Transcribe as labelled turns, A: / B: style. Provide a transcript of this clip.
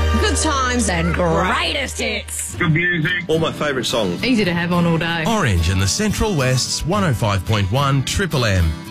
A: Good times and greatest hits.
B: Good music.
C: All my favourite songs.
A: Easy to have on all day.
D: Orange and the Central West's 105.1 Triple M.